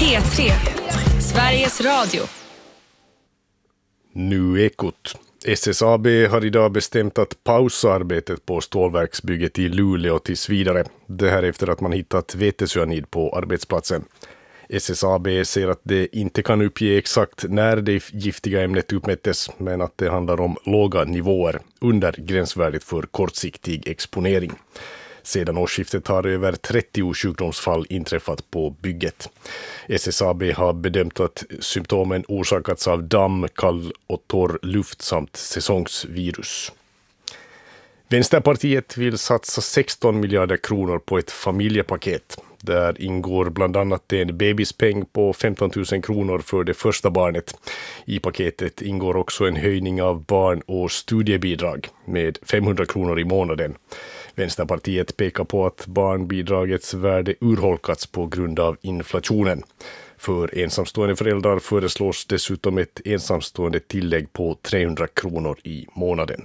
P3, Sveriges Radio. Nu Ekot. SSAB har idag bestämt att pausa arbetet på stålverksbygget i Luleå tills vidare. Det här efter att man hittat vetecyanid på arbetsplatsen. SSAB säger att det inte kan uppge exakt när det giftiga ämnet uppmättes, men att det handlar om låga nivåer under gränsvärdet för kortsiktig exponering. Sedan årsskiftet har över 30 sjukdomsfall inträffat på bygget. SSAB har bedömt att symptomen orsakats av damm, kall och torr luft samt säsongsvirus. Vänsterpartiet vill satsa 16 miljarder kronor på ett familjepaket. Där ingår bland annat en bebispeng på 15 000 kronor för det första barnet. I paketet ingår också en höjning av barn- och studiebidrag med 500 kronor i månaden. Vänsterpartiet pekar på att barnbidragets värde urholkats på grund av inflationen. För ensamstående föräldrar föreslås dessutom ett ensamstående tillägg på 300 kronor i månaden.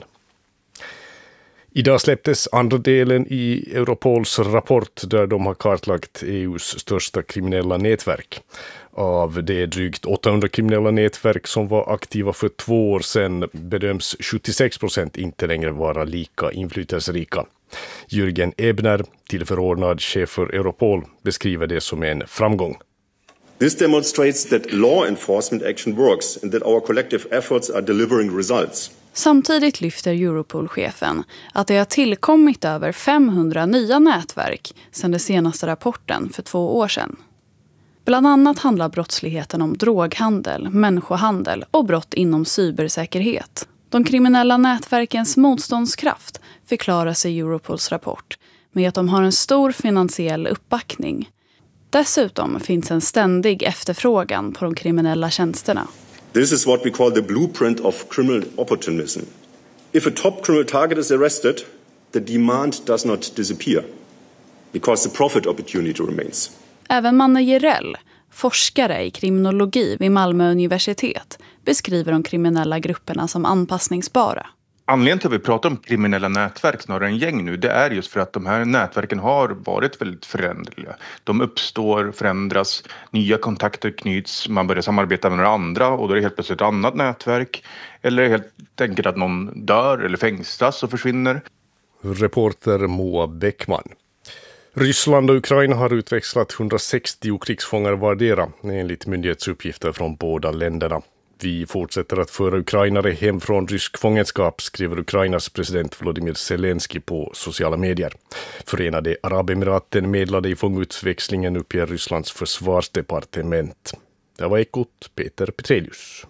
Idag släpptes andra delen i Europols rapport där de har kartlagt EUs största kriminella nätverk. Av det drygt 800 kriminella nätverk som var aktiva för 2 år sedan bedöms 76% inte längre vara lika inflytelserika. Jürgen Ebner, tillförordnad chef för Europol, beskriver det som en framgång. This demonstrates that law enforcement action works and that our collective efforts are delivering results. Samtidigt lyfter Europol-chefen att det har tillkommit över 500 nya nätverk sedan den senaste rapporten för 2 år sedan. Bland annat handlar brottsligheten om droghandel, människohandel och brott inom cybersäkerhet. De kriminella nätverkens motståndskraft förklarar sig Europols rapport med att de har en stor finansiell uppbackning. Dessutom finns en ständig efterfrågan på de kriminella tjänsterna. This is what we call the blueprint of criminal opportunism. If a top criminal target is arrested, the demand does not disappear because the profit opportunity remains. Även Manne Jerell, forskare i kriminologi vid Malmö universitet, beskriver de kriminella grupperna som anpassningsbara. Anledningen till att vi pratar om kriminella nätverk snarare än gäng nu, det är just för att de här nätverken har varit väldigt föränderliga. De uppstår, förändras, nya kontakter knyts, man börjar samarbeta med några andra och då är det helt plötsligt ett annat nätverk. Eller helt enkelt att någon dör eller fängslas och försvinner. Reporter Moa Bäckman. Ryssland och Ukraina har utväxlat 160 krigsfångar vardera, enligt myndighetsuppgifter från båda länderna. Vi fortsätter att föra ukrainare hem från rysk fångenskap, skriver Ukrainas president Volodymyr Zelensky på sociala medier. Förenade Arabemiraten medlade i fångutväxlingen, uppger Rysslands försvarsdepartement. Det var Ekot, Peter Petrelius.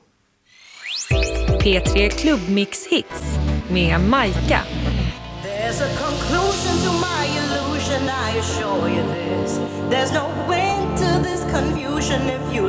P3 Klubbmix Hits med Majka. There's a conclusion to my illusion, I assure you this. There's no end to this confusion if you